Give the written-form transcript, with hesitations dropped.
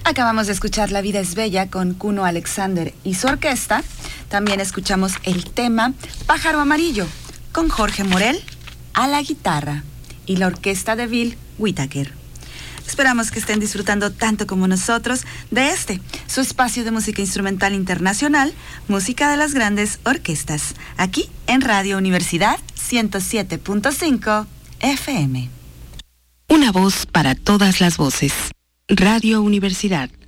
Acabamos de escuchar La vida es bella con Kuno Alexander y su orquesta. También escuchamos el tema Pájaro Amarillo con Jorge Morel a la guitarra y la orquesta de Bill Whittaker. Esperamos que estén disfrutando tanto como nosotros de su espacio de música instrumental internacional, música de las grandes orquestas, aquí en Radio Universidad 107.5 FM. Una voz para todas las voces. Radio Universidad.